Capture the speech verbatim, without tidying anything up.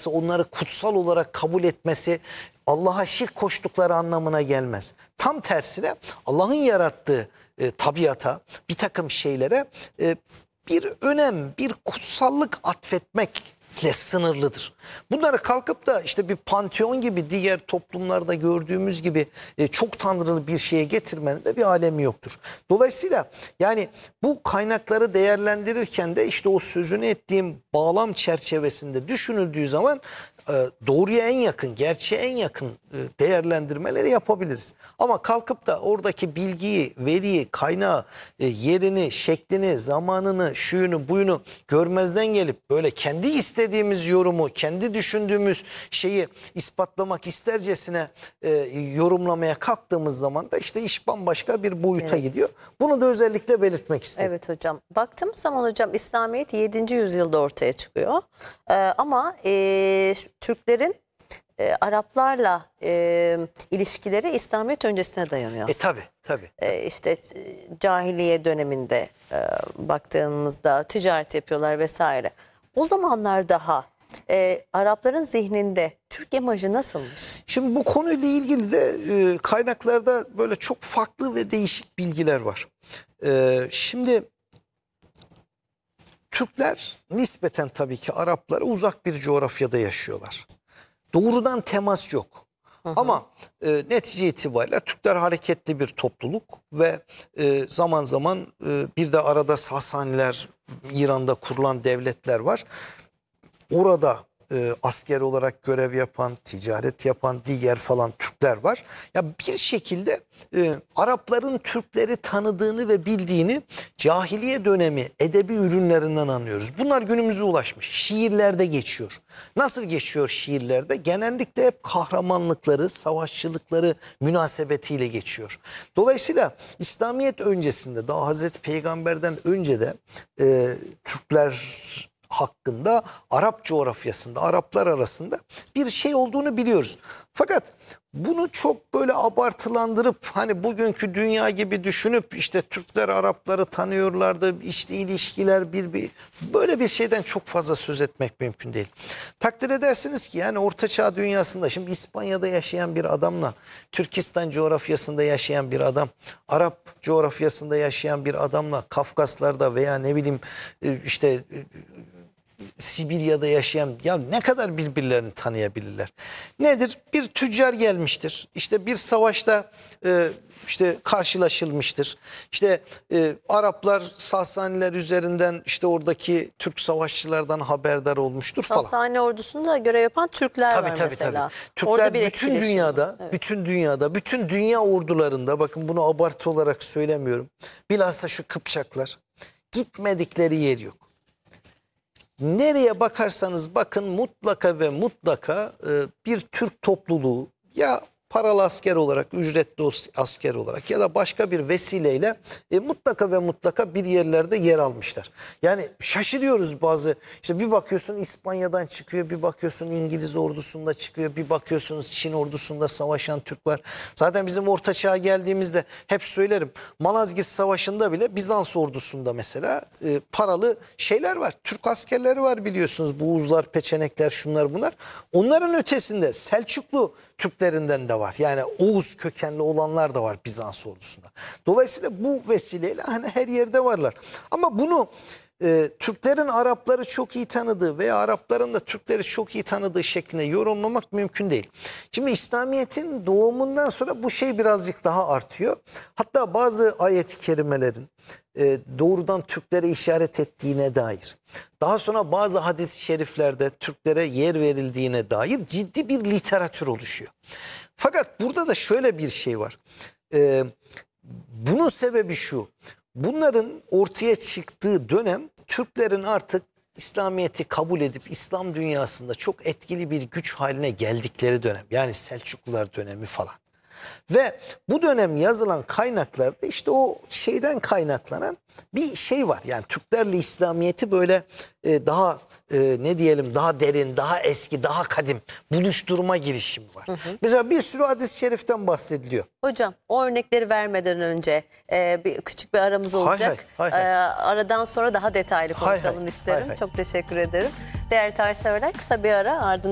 olması, onları kutsal olarak kabul etmesi Allah'a şirk koştukları anlamına gelmez. Tam tersine Allah'ın yarattığı e, tabiata, bir takım şeylere e, bir önem, bir kutsallık atfetmekle sınırlıdır. Bunları kalkıp da işte bir panteon gibi diğer toplumlarda gördüğümüz gibi e, çok tanrılı bir şeye getirmenin de bir alemi yoktur. Dolayısıyla yani bu kaynakları değerlendirirken de işte o sözünü ettiğim bağlam çerçevesinde düşünüldüğü zaman doğruya en yakın, gerçeğe en yakın değerlendirmeleri yapabiliriz. Ama kalkıp da oradaki bilgiyi, veriyi, kaynağı, yerini, şeklini, zamanını, şuyunu, buyunu görmezden gelip böyle kendi istediğimiz yorumu, kendi düşündüğümüz şeyi ispatlamak istercesine yorumlamaya kalktığımız zaman da işte iş bambaşka bir boyuta evet. gidiyor. Bunu da özellikle belirtmek istedim. Evet hocam. Baktığımız zaman hocam İslamiyet yedinci yüzyılda ortaya çıkıyor. Ee, ama e, Türklerin e, Araplarla e, ilişkileri İslamiyet öncesine dayanıyor. E tabi tabi. E, işte cahiliye döneminde e, baktığımızda ticaret yapıyorlar vesaire. O zamanlar daha e, Arapların zihninde Türk imajı nasılmış? Şimdi bu konuyla ilgili de e, kaynaklarda böyle çok farklı ve değişik bilgiler var. E, şimdi Türkler nispeten tabii ki Araplara uzak bir coğrafyada yaşıyorlar. Doğrudan temas yok. Hı hı. Ama e, netice itibariyle Türkler hareketli bir topluluk ve e, zaman zaman e, bir de arada Sasaniler, İran'da kurulan devletler var. Orada e, asker olarak görev yapan, ticaret yapan diğer falan Türkler var. Ya bir şekilde e, Arapların Türkleri tanıdığını ve bildiğini cahiliye dönemi edebi ürünlerinden anlıyoruz. Bunlar günümüze ulaşmış. Şiirlerde geçiyor. Nasıl geçiyor şiirlerde? Genellikle hep kahramanlıkları, savaşçılıkları münasebetiyle geçiyor. Dolayısıyla İslamiyet öncesinde, daha Hazreti Peygamber'den önce de e, Türkler hakkında Arap coğrafyasında, Araplar arasında bir şey olduğunu biliyoruz. Fakat bunu çok böyle abartılandırıp hani bugünkü dünya gibi düşünüp işte Türkler Arapları tanıyorlardı, işte ilişkiler bir, bir böyle bir şeyden çok fazla söz etmek mümkün değil. Takdir edersiniz ki yani Orta Çağ dünyasında şimdi İspanya'da yaşayan bir adamla Türkistan coğrafyasında yaşayan bir adam, Arap coğrafyasında yaşayan bir adamla Kafkaslar'da veya ne bileyim işte Sibirya'da yaşayan ya ne kadar birbirlerini tanıyabilirler. Nedir? Bir tüccar gelmiştir. İşte bir savaşta e, işte karşılaşılmıştır. İşte e, Araplar Sasaniler üzerinden işte oradaki Türk savaşçılardan haberdar olmuştur falan. Sasani ordusunda görev yapan Türkler tabii, var tabii, mesela. Tabii. Türkler bütün dünyada, evet. bütün dünyada, bütün dünya ordularında bakın bunu abartı olarak söylemiyorum. Bilhassa şu Kıpçaklar gitmedikleri yer yok. Nereye bakarsanız bakın mutlaka ve mutlaka e, bir Türk topluluğu ya paralı asker olarak, ücretli asker olarak ya da başka bir vesileyle e, mutlaka ve mutlaka bir yerlerde yer almışlar. Yani şaşırıyoruz bazı, işte bir bakıyorsun İspanya'dan çıkıyor, bir bakıyorsun İngiliz ordusunda çıkıyor, bir bakıyorsunuz Çin ordusunda savaşan Türk var. Zaten bizim Orta Çağ'a geldiğimizde hep söylerim, Malazgirt Savaşı'nda bile Bizans ordusunda mesela e, paralı şeyler var. Türk askerleri var biliyorsunuz, Buğuzlar, Peçenekler, şunlar bunlar. Onların ötesinde Selçuklu Türklerinden de var. Yani Oğuz kökenli olanlar da var Bizans ordusunda. Dolayısıyla bu vesileyle hani her yerde varlar. Ama bunu e, Türklerin Arapları çok iyi tanıdığı veya Arapların da Türkleri çok iyi tanıdığı şeklinde yorumlamak mümkün değil. Şimdi İslamiyet'in doğumundan sonra bu şey birazcık daha artıyor. Hatta bazı ayet-i kerimelerin e, doğrudan Türklere işaret ettiğine dair, daha sonra bazı hadis-i şeriflerde Türklere yer verildiğine dair ciddi bir literatür oluşuyor. Fakat burada da şöyle bir şey var. Ee, bunun sebebi şu. Bunların ortaya çıktığı dönem Türklerin artık İslamiyet'i kabul edip İslam dünyasında çok etkili bir güç haline geldikleri dönem. Yani Selçuklular dönemi falan. Ve bu dönem yazılan kaynaklarda işte o şeyden kaynaklanan bir şey var. Yani Türklerle İslamiyet'i böyle e, daha e, ne diyelim daha derin, daha eski, daha kadim buluşturma girişimi var. Hı hı. Mesela bir sürü hadis-i şeriften bahsediliyor. Hocam o örnekleri vermeden önce e, bir küçük bir aramız olacak. Hay hay, hay hay. E, aradan sonra daha detaylı konuşalım hay hay, isterim. hay hay. Çok teşekkür ederim. Değerli tarihseverler, kısa bir ara, ardından